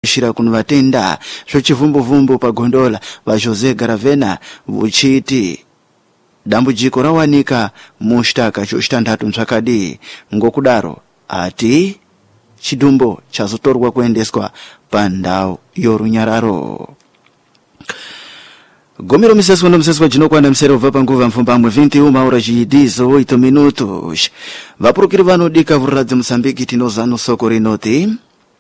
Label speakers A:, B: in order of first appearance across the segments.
A: shira kuno vatenda zvochivumbu pa gondola va José Garavena vuchiti dambudziko rawanika mushtaka chochitandatu msakadi ngokudaro ati chidumbo chazotorwa kuendeswa pandau yorunyararo. Gomero mseswa jinokwana msero vapa nguva mfumbamwe 21 horas chidizo 8 minutos. Vapurukiri vanodika vuradzi Mozambique tinozano soko rinoti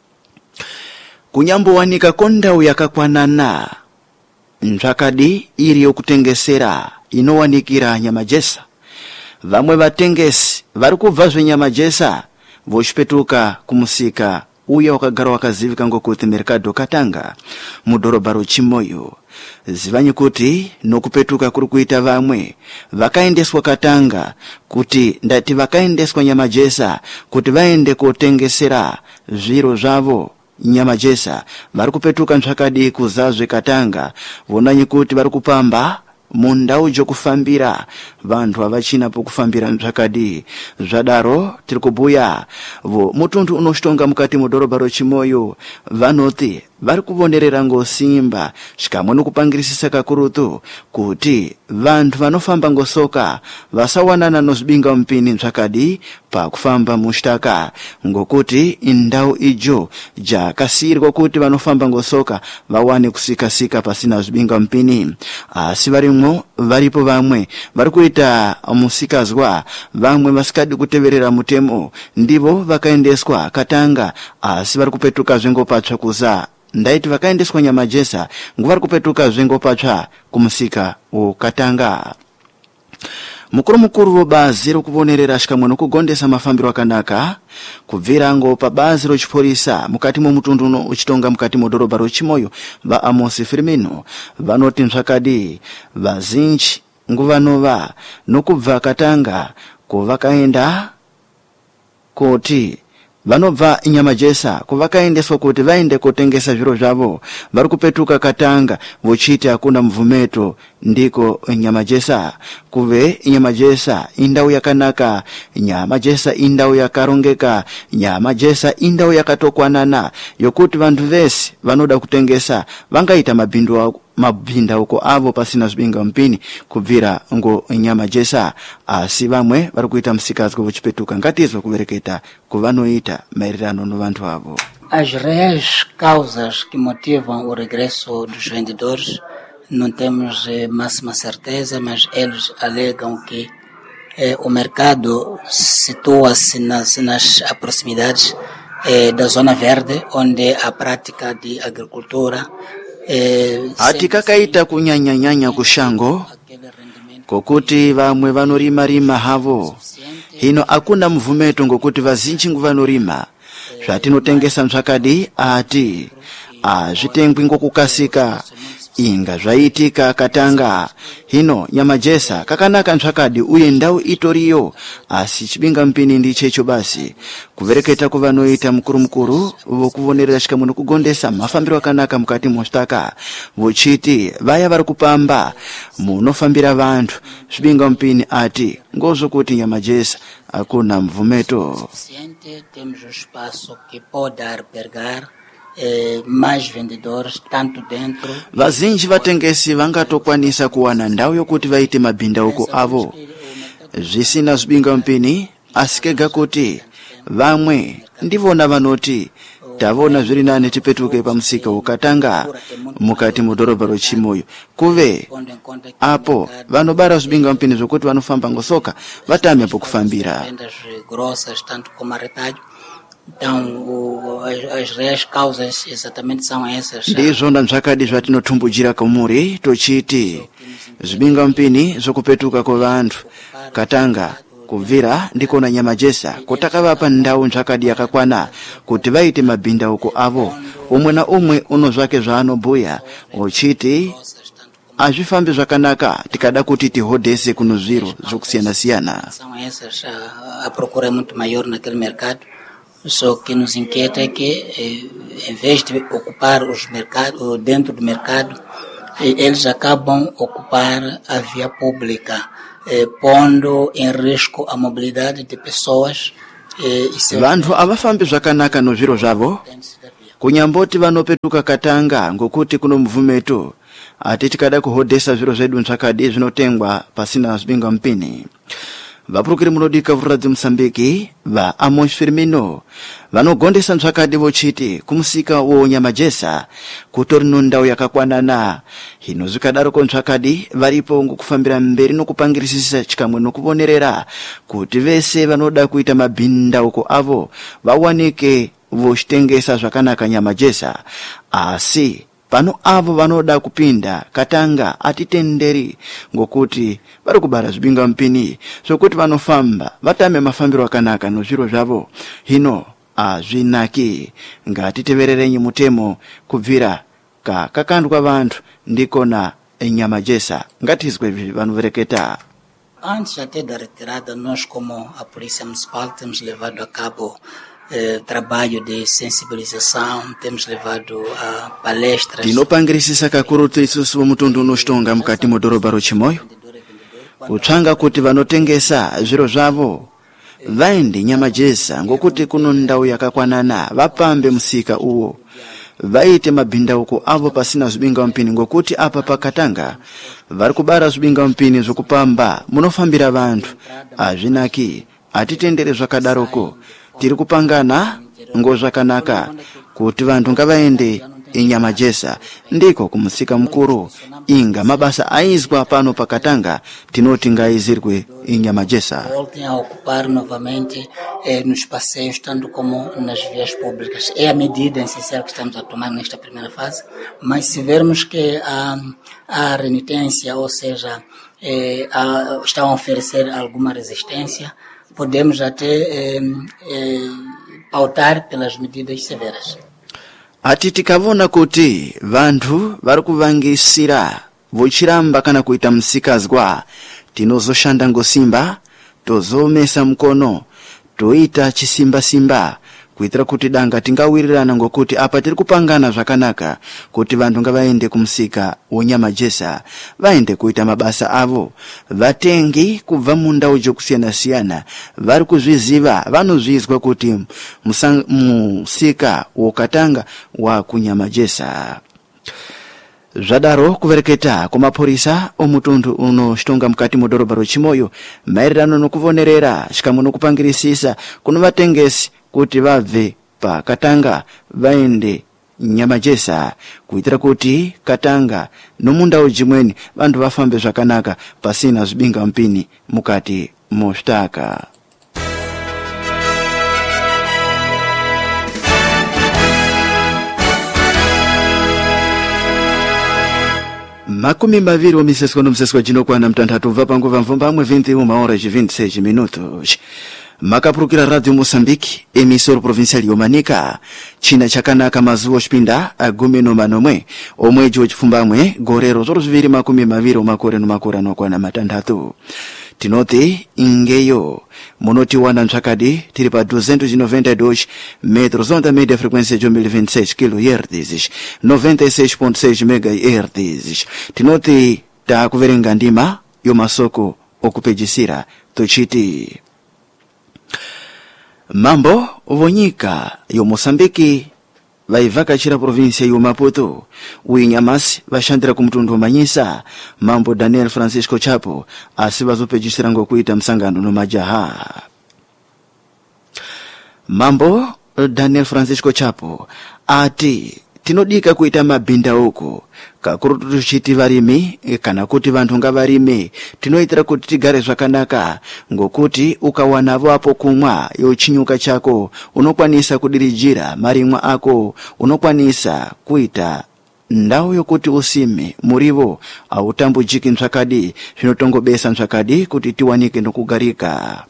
A: kunyambo wanika kondau yakakwanana nzvakadi iri yokutengesera inowanikira nyamajesa. Vamwe vatengesi vari kubva zvenyamajesa vochipetuka kumusika uya wakagara wakazivika ngokuti Mercado Katanga mudhorobha roChimoyo. Zivanyi kuti nokupetuka kuri kuita vamwe vakaendeswa Katanga kuti ndati vakaendeswa nyamajesa kuti vaende kotengesera zviro zvavo nyamajesa vari kupetuka nzvakadi kuzazve Katanga vonanyi kuti vari kupamba mundau jokufambira vantu avachina pokufambira nzvakadi. Zvadaro tiri kubhuya vo mutuntu unoshitonga mukati mudhorobha roChimoyo vanoti vari kuvonerera ngosimba zvikamwe nokupangirisisa kakurutu kuti vantu vanofamba ngosoka vasawanana nozvibinga mupini nzvakadi pakufamba mushtaka ngokuti indau ijo jakasirwa kuti vanofamba ngosoka vawane kusikasika pasina zvibinga mupini. Asi varimwo varipo vamwe vari kuita musikazwa vamwe vasikadi kuteverera mutemo ndivo vakaendeswa Katanga asi vari kupetuka zvengopatsva kuza ndaiti vakaendeswa nyamajesa nguvari kupetuka zvengopatsva kumusika woKatanga. Mukuru webazi rokuvonerera zvikamwe nokugondesa mafambiro akanaka kubvira ngo pabazi rochiporisa mukati momutundu uno uchitonga mukati modhorobha roChimoyo va Amos Firmino vanoti nzvakadi vazhinji nguvanova nokubva Katanga kuvakaenda kuti vanobva nyamajesa kuvakaendeswa kuti vaende kotengesa zviro zvavo vari kupetuka Katanga vochiti hakuna mvumeto ndiko nyamajesa kuve nyamajesa indau yakanaka nyamajesa indau yakarongeka nyamajesa indau yakatokwanana yokuti vantu vese vanoda kutengesa vangaita mabhinda uko avo pasina zvibinga mupini kubvira ngo nyamajesa. Asi vamwe vari kuita musikazwa vochipetuka ngatizwe kuvereketa kuvanoita maererano novantu avo.
B: As reais causas que motivam o regresso dos vendedores não temos máxima certeza, mas eles alegam que o mercado situa-se nas proximidades da zona verde, onde a prática de agricultura
A: ati kakaita kunyanya kushango kokuti vamwe vanorima havo hino akuna mvumeto ngokuti vazhinji nguvanorima zvatinotengesa nzvakadi ati azvitengwi ngokukasika inga zvaitika Katanga hino nyamajesa kakanaka nzvakadi uye ndau itoriyo asi chibinga mpini ndichecho basi kuvereketa kuvanoita mukuru vokuvonerera zvikamwe nokugondesa mafambiro akanaka mukati moshtaka vochiti vaya vari kupamba munofambira vantu zvibinga mpini ati ngozvo kuti nyamajesa hakuna mvumeto.
B: Temos um espaço que pode albergar mais vendedores tanto dentro.
A: Vazhinji vatengesi vangatokwanisa kuwana ndau yokuti vaite mabhinda uko avo zvisina zvibinga mpini asikega kuti vamwe ndivona vanoti tavona zviri nane tipetuke pamusika woKatanga mukati mudhorobha roChimoyo kuve apo vanobara zvibinga mpini zvokuti vanofamba ngosoka vatame pokufambira.
B: Então, as reais causas exatamente são essas.
A: Ndizvona nzvakadi zvatinotumbujira komuri tochiti zvibinga mpini zvokupetuka kovantu Katanga kubvira ndikona nyamajesa kotakavapa ndau nzvakadi yakakwana kuti vaite mabhinda uko avo umwe na umwe uno zvake zvaanobhuya uchiti azvifambi zvakanaka tikada kuti tihodhese kuno zviro zvokusiyana-siyana.
B: São essas, a procura é muito maior naquele mercado. Só que nos inquieta é que, em vez de ocupar os mercados, dentro do mercado, eles acabam ocupar a via pública, pondo em risco a mobilidade de pessoas.
A: Vantu avafambi zvakanaka no zviro zvavo kunyamboti vanopetuka Katanga ngokuti kuno mvumeto ati tikada kuhodesa zviro zvedu ntsvakadi zvinotengwa pasina zvinga mpini. Vapurukiri munodika vuradzi Msambiki va Amos Firmino vanogondesa ntsvakadi vochiti kumusika wonyamajesa kutori ndau yakakwanana. Hino zvikadaroko ntsvakadi varipo ngokufambira mberi nokupangirisisa chikamwe nokuvonerera kuti vese vanoda kuita mabhinda uko avo vawanike vochitengesa zvakanaka nyamajesa. Asi pano avo vanoda kupinda Katanga atitenderi ngokuti vari kubara zvibinga mpini zvokuti vanofamba vatame mafambiro akanaka nozviro zvavo. Hino azvinaki, ngatitevererenyi mutemo kubvira kakandwa vantu ndikona nyamajesa. Ngatizwe vanovereketa.
B: Antes até da retirada, nós como a Polícia Municipal temos levado a cabo trabalho de sensibilização, temos levado a palestras.
A: Tinopangirisisa kakurutu isusu mutundu unoshtonga mukati modhorobha rochimoyo kutsvanga kuti vanotengesa zviro zvavo vaende nyamajesa ngokuti kuno ndau yakakwanana, vapambe musika uwo vaite mabhinda uko avo pasina zvibinga mpini ngokuti apa paKatanga vari kubara zvibinga mpini zvokupamba munofambira vantu. Azvinaki, atitendere zvakadaroko. Tiri kupangana ngozvakanaka kuti vantu ngavaende inyamajesa ndiko kumusika mukuru. Inga mabasa aizwa pano paKatanga tinoti ngaizirwe inyamajesa.
B: Voltem a ocupar novamente nos passeios, tanto como nas vias públicas. É a medida essencial que estamos a tomar nesta primeira fase, mas se vermos que há renitência, ou seja, estão a oferecer alguma resistência, podemos até pautar pelas medidas severas.
A: Ati tikavona kuti vantu vari kuvangisira vochiramba kana kuita msikazwa, tinozoshanda ngosimba, tozomesa mkono, toita chisimba-simba kuitira kuti danga tingawirirana ngokuti apa tiri kupangana zvakanaka kuti vantu ngavaende kumusika wonyamajesa vaende kuita mabasa avo. Vatengi kubva mundau dzokusiyana-siyana vari kuzviziva, vanozvizwa kuti musika woKatanga wa kunyamajesa. Zvadaro kuvereketa kumapurisa omutundu unoshtonga mukati modhorobha rochimoyo maererano nokuvonerera chikamwe nokupangirisisa kuno vatengesi kuti vabve paKatanga vaende nyamajesa kuitira kuti Katanga nomundau dzimweni vantu vafambe zvakanaka pasina zvibinga mpini mukati moshtaka. Makumi maviri wamiseswa nomseswa jinokwana mtandatu va panguva mvumbamwe 21h26 minutos. Makapurukira Radio Moçambique, emissora provincial yomanika, china chakanaka mazuwa chipinda agumeno manomwe, omweji wachifumbamwe, gorero zoro zviri makumi maviri makore nomakore anokwana matandatu. Tinoti ingeyo monoti wana ntsvakadi tiri pa 292 metros onda média frequência de 1026 kHz 96.6 MHz. Tinoti takuverenga ndima yomasoko okupejisira tochiti mambo vonyika yo Moçambique vaivakachira província yo Maputo uinyamasi vashandira kumutundu manyisa. Mambo Daniel Francisco Chapo asi vazopejisira ngokuita msangano no majaha. Mambo Daniel Francisco Chapo ati tinodika kuita mabhinda uko kakurutu tuchiti varimi kana kuti vantu ngavarime, tinoitira kuti tigare zvakanaka ngokuti ukawanavo apo kumwa yochinyuka chako unokwanisa kudirijira marimwa ako, unokwanisa kuita ndau yokuti usime murivo autambujiki ntsvakadi zvinotongobesa ntsvakadi kuti tiwanike nokugarika.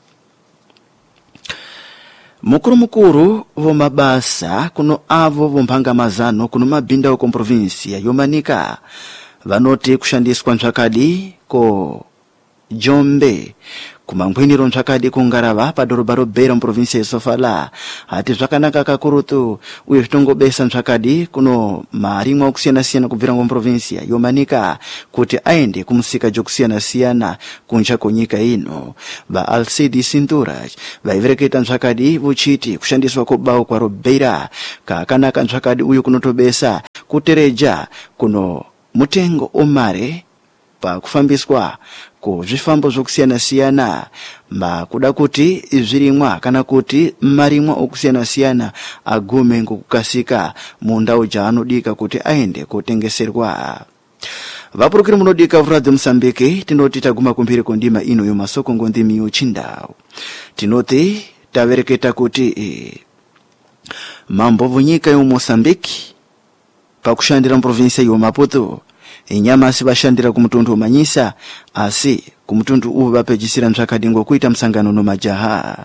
A: Mukuru vomabasa kuno avo vompanga mazano kuno mabhinda uko provincia yomanika vanoti kushandiswa ntsvakadi ko Jombe kumangwiniro nzvakadi kungarava padhorobha robeira muprovinsi yesofala hati zvakanaka kakurutu uye zvitongobesa nzvakadi kuno marimwa okusiyana-siyana kubvira muprovinsi yomanika kuti aende kumusika jokusiyana-siyana kunja kwenyika ino. vaAlcide Cinturas vaivereketa nzvakadi vuchiti kushandiswa kobao kwa robeira kakanaka nzvakadi uye kunotobesa kutereja kuno mutengo omare pakufambiswa kuzvifambo zvokusiyana-siyana kuda kuti zvirimwa kana kuti marimwa okusiyana-siyana agume ngokukasika mundau dzaanodika kuti aende kotengeserwa. vapurukiri munodika vuradzo Msambiki tinoti taguma kumbiri kondima ino yomasoko ngondimi yochindau tinoti tavereketa kuti mambo vunyika yoMosambiki pakushandira muprovinsi yoMaputo inyamasi vashandira kumutundu umanyisa asi kumutundu uvu vapejisira nzvakadi ngokuita msangano nomajaha.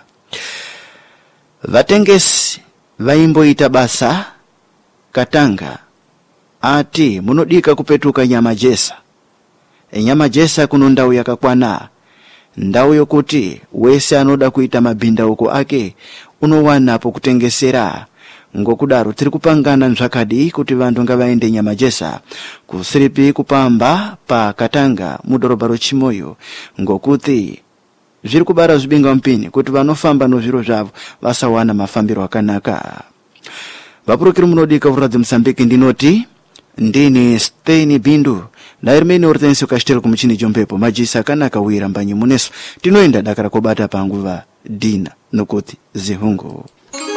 A: vatengesi vaimboita basa Katanga ati munodika kupetuka Nyamajesa. Nyamajesa kuno ndau yakakwana, ndau yokuti wese anoda kuita mabhindauko ake unowana pokutengesera. ngokudaro tiri kupangana nzvakadi kuti vantu ngavaende Nyamajesa kusiripi kupamba pa Katanga mudhorobha roChimoyo ngokuti zviri kubara zvibinga mpini kuti vanofamba nozviro zvavo vasawana mafambiro akanaka. vapurukiri munodika vuradzo Msambiki ndinoti ndini Stein Bindu nairmeni Hortensio Castelo kumuchini jompepo majisa akanaka wira mbanyi muneso tinoenda dakara kobata panguva dina nokuti zihungu.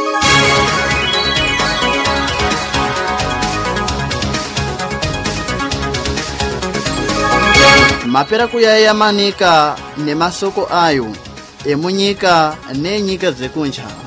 A: mapera kuyaya manika nemasoko ayo emunyika nenyika zekunja.